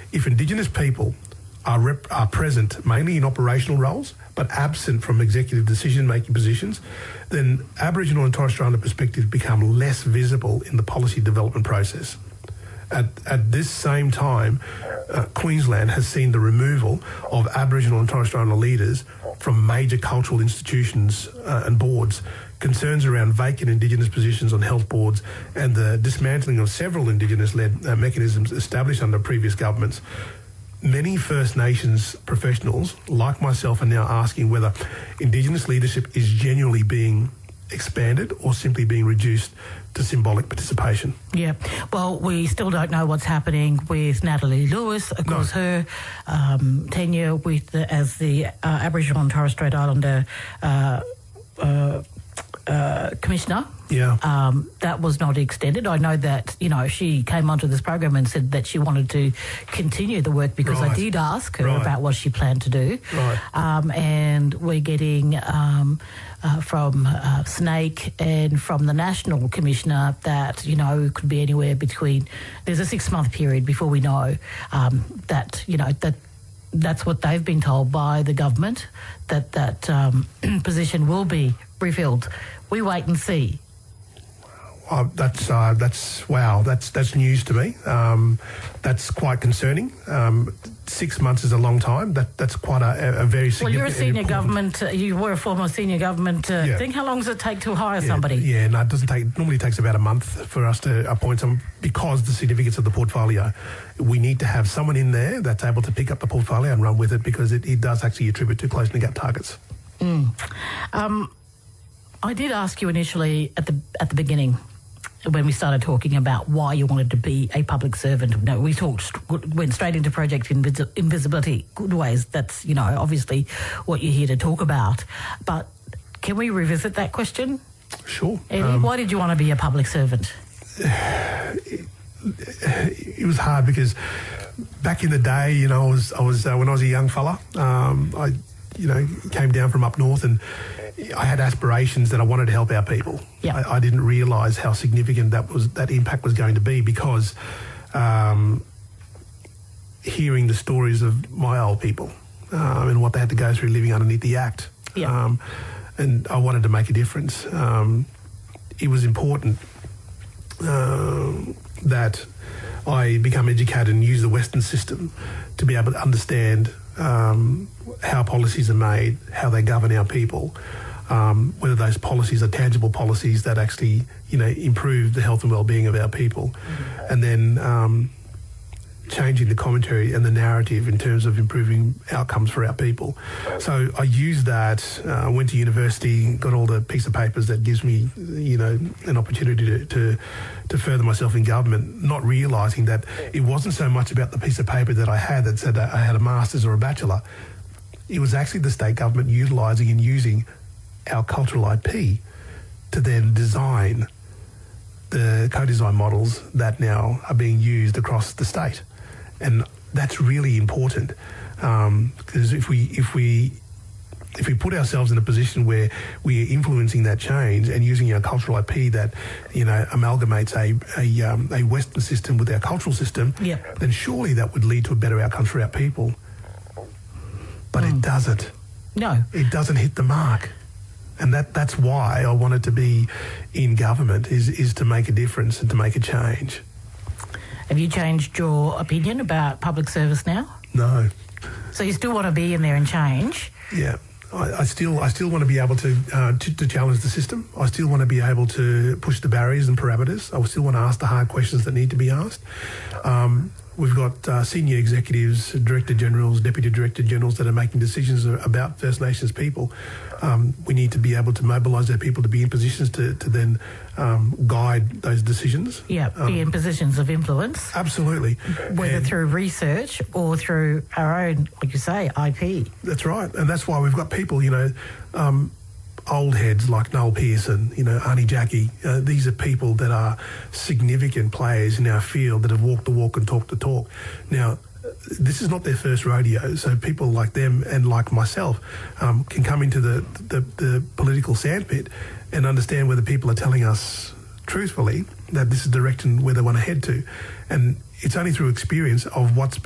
if Indigenous people are present mainly in operational roles but absent from executive decision-making positions, then Aboriginal and Torres Strait Islander perspectives become less visible in the policy development process. At this same time, Queensland has seen the removal of Aboriginal and Torres Strait Islander leaders from major cultural institutions and boards, concerns around vacant Indigenous positions on health boards, and the dismantling of several Indigenous-led mechanisms established under previous governments. Many First Nations professionals, like myself, are now asking whether Indigenous leadership is genuinely being expanded or simply being reduced to symbolic participation. Yeah, well, we still don't know what's happening with Natalie Lewis. Of course, her tenure as the Aboriginal and Torres Strait Islander Commissioner. Yeah. That was not extended. I know that, she came onto this program and said that she wanted to continue the work because I did ask her about what she planned to do. Right. And we're getting from Snake and from the National Commissioner that, it could be anywhere between, there's a 6-month period before we know that's what they've been told by the government, that position will be refilled. We wait and see. That's news to me. That's quite concerning. 6 months is a long time. That's quite a very significant. Well, you're a senior government. You were a former senior government thing. How long does it take to hire somebody? Yeah, no, it doesn't take. Normally, it takes about a month for us to appoint someone because the significance of the portfolio. We need to have someone in there that's able to pick up the portfolio and run with it because it does actually attribute to closing the gap targets. I did ask you initially at the beginning, when we started talking about why you wanted to be a public servant. No, went straight into Project Invisibility. Good ways. That's, obviously what you're here to talk about. But can we revisit that question? Sure. Eddie, why did you want to be a public servant? It was hard because back in the day, I was when I was a young fella, I came down from up north and I had aspirations that I wanted to help our people. Yep. I didn't realise how significant that impact was going to be because hearing the stories of my old people and what they had to go through living underneath the Act. Yep. And I wanted to make a difference. It was important that I become educated and use the Western system to be able to understand how policies are made, how they govern our people, whether those policies are tangible policies that actually, improve the health and well-being of our people, and then changing the commentary and the narrative in terms of improving outcomes for our people. So I used that, went to university, got all the piece of papers that gives me, an opportunity to further myself in government, not realising that it wasn't so much about the piece of paper that I had that said I had a master's or a bachelor. It was actually the state government utilising and using our cultural IP to then design the co-design models that now are being used across the state. And that's really important because if we put ourselves in a position where we are influencing that change and using our cultural IP that amalgamates a Western system with our cultural system, then surely that would lead to a better outcome for our people. But it doesn't. No, it doesn't hit the mark. And that's why I wanted to be in government is to make a difference and to make a change. Have you changed your opinion about public service now? No. So you still want to be in there and change? Yeah. I still want to be able to challenge the system. I still want to be able to push the barriers and parameters. I still want to ask the hard questions that need to be asked. We've got senior executives, director generals, deputy director generals that are making decisions about First Nations people. We need to be able to mobilise our people to be in positions to then guide those decisions. Yeah, be in positions of influence. Absolutely. Whether through research or through our own, like you say, IP. That's right. And that's why we've got people, old heads like Noel Pearson, Arnie Jackie. These are people that are significant players in our field that have walked the walk and talked the talk. Now, this is not their first rodeo, so people like them and like myself can come into the political sandpit and understand whether people are telling us truthfully that this is the direction where they want to head to. And it's only through experience of what's